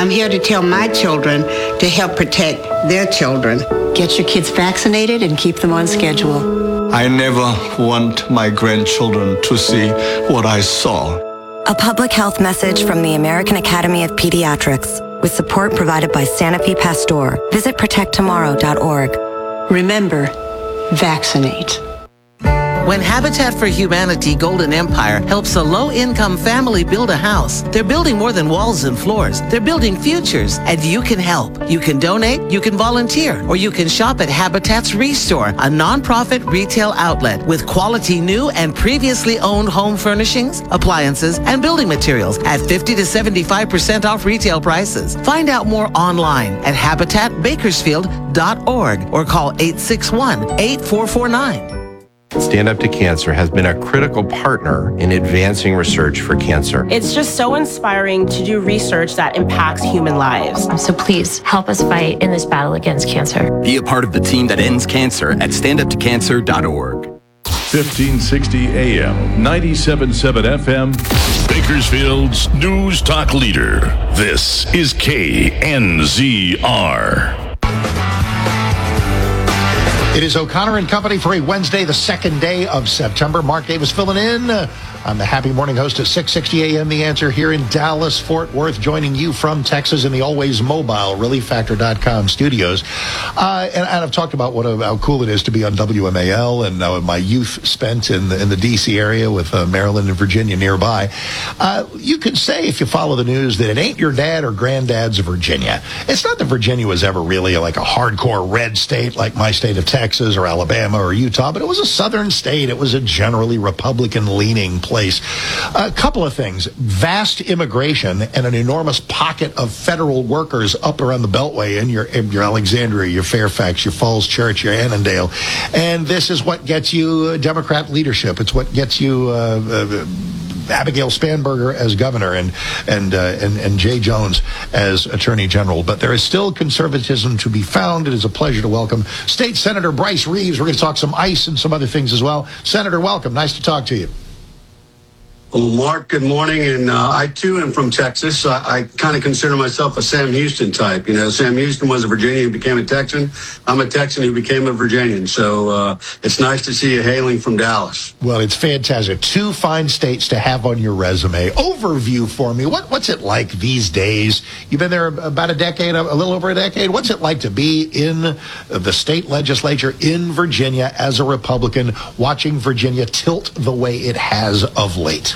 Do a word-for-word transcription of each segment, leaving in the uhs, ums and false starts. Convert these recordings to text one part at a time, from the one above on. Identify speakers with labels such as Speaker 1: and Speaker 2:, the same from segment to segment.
Speaker 1: I'm here to tell my children to help protect their children.
Speaker 2: Get your kids vaccinated and keep them on schedule.
Speaker 3: I never want my grandchildren to see what I saw.
Speaker 4: A public health message from the American Academy of Pediatrics with support provided by Sanofi Pasteur. Visit protect tomorrow dot org.
Speaker 2: Remember, vaccinate.
Speaker 5: When Habitat for Humanity Golden Empire helps a low-income family build a house, they're building more than walls and floors. They're building futures, and you can help. You can donate, you can volunteer, or you can shop at Habitat's Restore, a nonprofit retail outlet with quality new and previously owned home furnishings, appliances, and building materials at fifty to seventy-five percent off retail prices. Find out more online at habitat bakersfield dot org or call eight six one, eight four four nine.
Speaker 6: Stand Up to Cancer has been a critical partner in advancing research for cancer.
Speaker 7: It's just so inspiring to do research that impacts human lives.
Speaker 8: So please help us fight in this battle against cancer.
Speaker 9: Be a part of the team that ends cancer at stand up to cancer dot org.
Speaker 10: fifteen sixty A M, ninety-seven point seven F M, Bakersfield's News Talk leader. This is K N Z R.
Speaker 11: It is O'Connor and Company for a Wednesday, the second day of September. Mark Davis filling in. Uh, I'm the Happy Morning host at six sixty A M The Answer here in Dallas, Fort Worth, joining you from Texas in the always mobile relief factor dot com studios. Uh, and, and I've talked about what a, how cool it is to be on W M A L and uh, my youth spent in the, in the D C area with uh, Maryland and Virginia nearby. Uh, you could say, if you follow the news, that it ain't your dad or granddad's Virginia. It's not that Virginia was ever really like a hardcore red state like my state of Texas or Alabama or Utah, but it was a southern state. It was a generally Republican-leaning place. A couple of things. Vast immigration and an enormous pocket of federal workers up around the Beltway in your, in your Alexandria, your Fairfax, your Falls Church, your Annandale. And this is what gets you Democrat leadership. It's what gets you uh, uh, Abigail Spanberger as governor and and, uh, and and Jay Jones as attorney general. But there is still conservatism to be found. It is a pleasure to welcome State Senator Bryce Reeves. We're going to talk some ICE and some other things as well. Senator, welcome. Nice to talk to you.
Speaker 12: Well, Mark, good morning. And uh, I, too, am from Texas. I, I kind of consider myself a Sam Houston type. You know, Sam Houston was a Virginian who became a Texan. I'm a Texan who became a Virginian. So uh, it's nice to see you hailing from Dallas.
Speaker 11: Well, it's fantastic. Two fine states to have on your resume. Overview for me. What, what's it like these days? You've been there about a decade, a little over a decade. What's it like to be in the state legislature in Virginia as a Republican, watching Virginia tilt the way it has of late?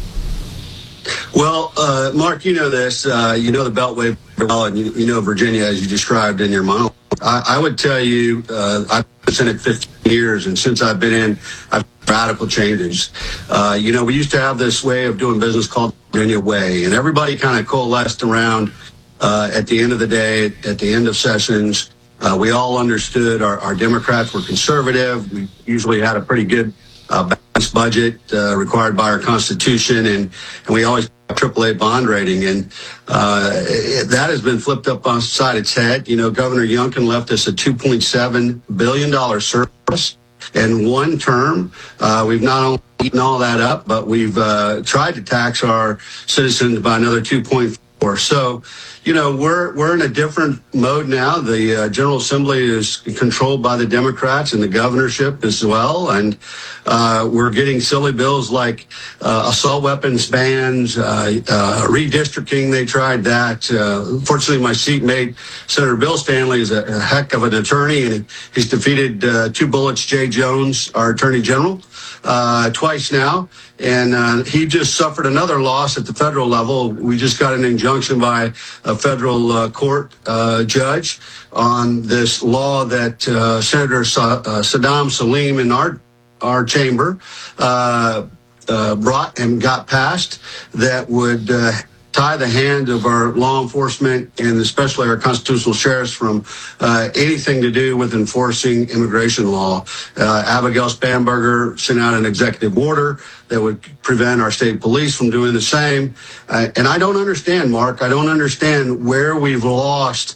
Speaker 12: Well, uh, Mark, you know this. Uh, you know the Beltway well, and you, you know Virginia, as you described in your monologue. I, I would tell you, uh, I've been in it fifteen years, and since I've been in, I've had radical changes. Uh, you know, we used to have this way of doing business called Virginia Way, and everybody kind of coalesced around uh, at the end of the day, at the end of sessions. Uh, we all understood our, our Democrats were conservative. We usually had a pretty good uh, balanced budget uh, required by our Constitution, and, and we always triple A bond rating, and uh, that has been flipped up on side its head. You know, Governor Youngkin left us a two point seven billion dollars surplus in one term. Uh, we've not only eaten all that up, but we've uh, tried to tax our citizens by another two point four. So, you know, we're we're in a different mode now. The uh, General Assembly is controlled by the Democrats and the governorship as well. And uh, we're getting silly bills like uh, assault weapons bans, uh, uh, redistricting. They tried that. Uh, fortunately, my seat mate, Senator Bill Stanley, is a, a heck of an attorney, and he's defeated uh, two bullets Jay Jones, our attorney general, uh, twice now. And uh, he just suffered another loss at the federal level. We just got an injunction by a federal uh, court uh, judge on this law that uh, Senator Sa- uh, Saddam Salim in our our chamber uh, uh, brought and got passed that would uh, tie the hand of our law enforcement and especially our constitutional sheriffs from uh, anything to do with enforcing immigration law. Uh, Abigail Spanberger sent out an executive order that would prevent our state police from doing the same. Uh, and I don't understand, Mark. I don't understand where we've lost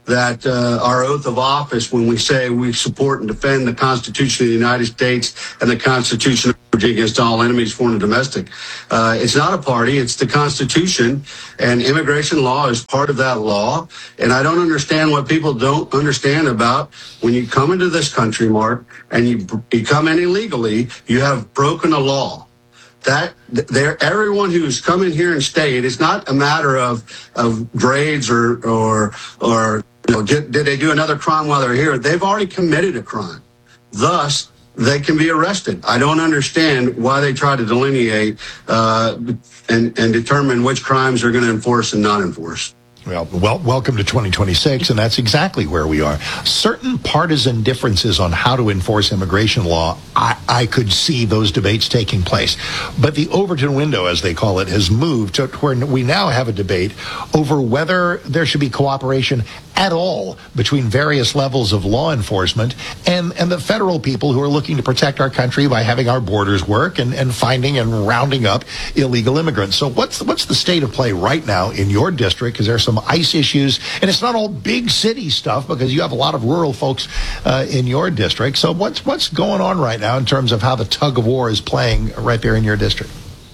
Speaker 12: that uh, our oath of office, when we say we support and defend the Constitution of the United States and the Constitution of Virginia against all enemies, foreign and domestic. Uh, it's not a party, it's the Constitution, and immigration law is part of that law. And I don't understand what people don't understand about when you come into this country, Mark, and you, you come in illegally, you have broken a law. That there, everyone who's come in here and stayed, it's not a matter of of grades or or or you know, did, did they do another crime while they're here? They've already committed a crime. Thus, they can be arrested. I don't understand why they try to delineate uh, and and determine which crimes they're going to enforce and not enforce.
Speaker 11: Well, well, welcome to twenty twenty-six, and that's exactly where we are. Certain partisan differences on how to enforce immigration law, I, I could see those debates taking place. But the Overton window, as they call it, has moved to where we now have a debate over whether there should be cooperation at all between various levels of law enforcement and, and the federal people who are looking to protect our country by having our borders work and, and finding and rounding up illegal immigrants. So what's, what's the state of play right now in your district? Because there's some ICE issues, and it's not all big city stuff because you have a lot of rural folks uh, in your district. So what's, what's going on right now in terms of how the tug of war is playing right there in your district?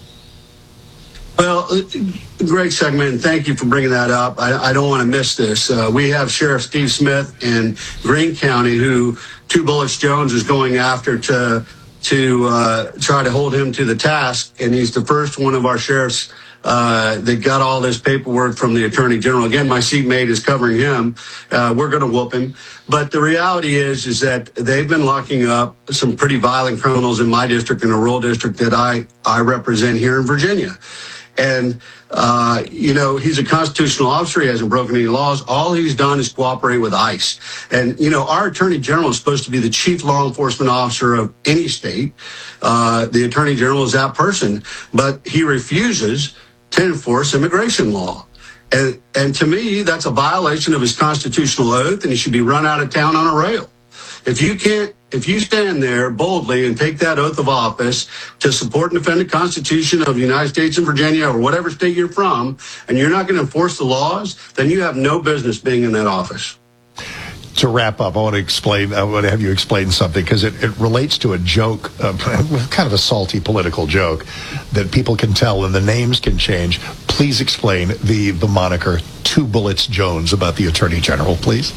Speaker 12: Well, great segment, and thank you for bringing that up. I, I don't want to miss this. Uh, we have Sheriff Steve Smith in Greene County, who Two Bullets Jones is going after to to uh, try to hold him to the task, and he's the first one of our sheriffs uh, that got all this paperwork from the Attorney General. Again, my seatmate is covering him. Uh, we're going to whoop him. But the reality is, is that they've been locking up some pretty violent criminals in my district, in a rural district that I, I represent here in Virginia. And, uh, you know, he's a constitutional officer. He hasn't broken any laws. All he's done is cooperate with ICE. And, you know, our Attorney General is supposed to be the chief law enforcement officer of any state. Uh, the Attorney General is that person, but he refuses to enforce immigration law. And, and to me, that's a violation of his constitutional oath, and he should be run out of town on a rail. If you can't, if you stand there boldly and take that oath of office to support and defend the Constitution of the United States and Virginia or whatever state you're from, and you're not going to enforce the laws, then you have no business being in that office.
Speaker 11: To wrap up, I want to explain, I want to have you explain something, because it, it relates to a joke, uh, kind of a salty political joke that people can tell and the names can change. Please explain the, the moniker Two Bullets Jones about the Attorney General, please.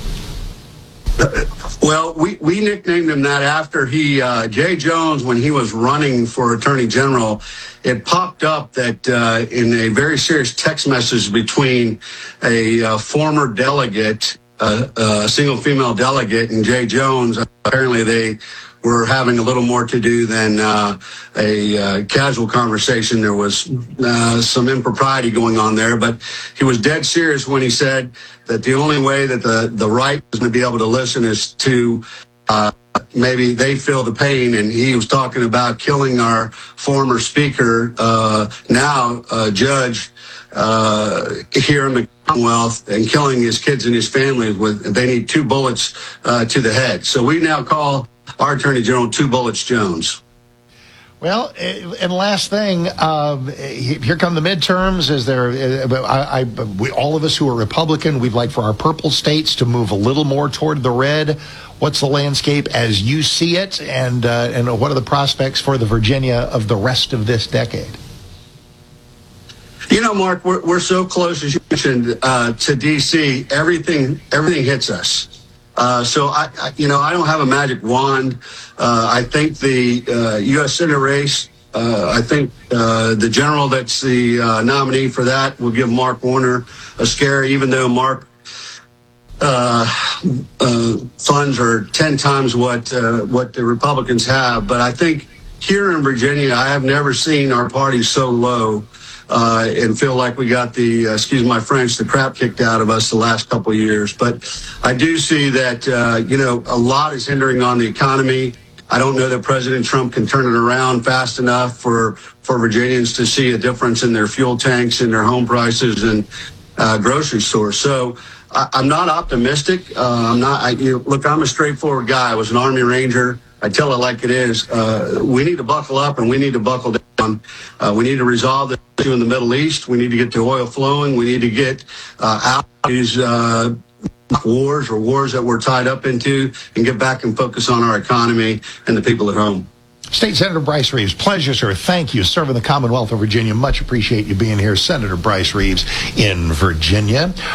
Speaker 12: Well, we, we nicknamed him that after he, uh, Jay Jones, when he was running for Attorney General, it popped up that uh, in a very serious text message between a uh, former delegate, uh, a single female delegate, and Jay Jones, apparently they were having a little more to do than uh, a uh, casual conversation. There was uh, some impropriety going on there, but he was dead serious when he said that the only way that the, the right is going to be able to listen is to uh, maybe they feel the pain. And he was talking about killing our former speaker, uh, now uh, judge uh, here in the Commonwealth, and killing his kids and his family with, they need two bullets uh, to the head. So we now call our Attorney General Two Bullets Jones.
Speaker 11: Well, and last thing, um, here come the midterms. Is there? I, I, we, all of us who are Republican, we'd like for our purple states to move a little more toward the red. What's the landscape as you see it, and uh, and what are the prospects for the Virginia of the rest of this decade?
Speaker 12: You know, Mark, we're we're so close, as you mentioned, uh, to D C. Everything everything hits us. Uh, so, I, I, you know, I don't have a magic wand. Uh, I think the uh, U S Senate race, uh, I think uh, the general that's the uh, nominee for that will give Mark Warner a scare, even though Mark uh, uh, funds are ten times what uh, what the Republicans have. But I think here in Virginia, I have never seen our party so low. Uh, and feel like we got the, uh, excuse my French, the crap kicked out of us the last couple of years. But I do see that, uh, you know, a lot is hindering on the economy. I don't know that President Trump can turn it around fast enough for, for Virginians to see a difference in their fuel tanks and their home prices and uh, grocery stores. So I, I'm not optimistic. Uh, I'm not, I, you know, look, I'm a straightforward guy. I was an Army Ranger. I tell it like it is. Uh, we need to buckle up and we need to buckle down. Uh, we need to resolve the issue in the Middle East. We need to get the oil flowing. We need to get uh, out these uh, wars or wars that we're tied up into and get back and focus on our economy and the people at home.
Speaker 11: State Senator Bryce Reeves, pleasure, sir. Thank you. Serving the Commonwealth of Virginia. Much appreciate you being here, Senator Bryce Reeves in Virginia.